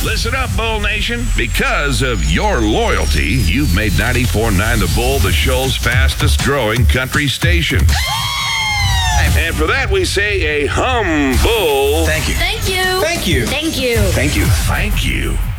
Listen up, Bull Nation. Because of your loyalty, you've made 94.9 The Bull the show's fastest growing country station. And for that, we say a humble. Thank you. Thank you. Thank you. Thank you. Thank you. Thank you.